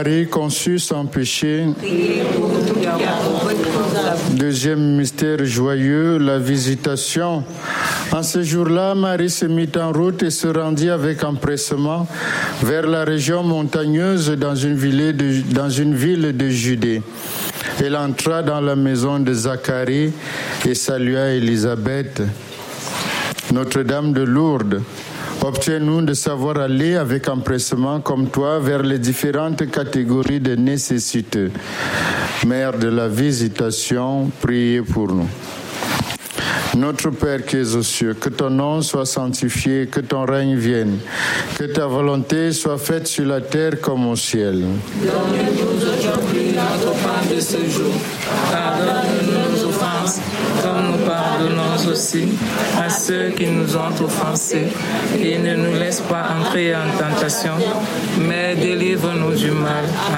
Marie conçue sans péché. Deuxième mystère joyeux, la visitation. En ce jour-là, Marie se mit en route et se rendit avec empressement vers la région montagneuse dans une ville de Judée. Elle entra dans la maison de Zacharie et salua Élisabeth. Notre-Dame de Lourdes, obtiens-nous de savoir aller avec empressement comme toi vers les différentes catégories de nécessiteux. Mère de la visitation, priez pour nous. Notre Père qui es aux cieux, que ton nom soit sanctifié, que ton règne vienne, que ta volonté soit faite sur la terre comme au ciel. Donne-nous aujourd'hui notre pain de ce jour. Pardonne-nous nos offenses, comme nous pardonnons aussi à ceux qui nous ont offensés. Et ne nous laisse pas entrer en tentation, mais délivre-nous du mal.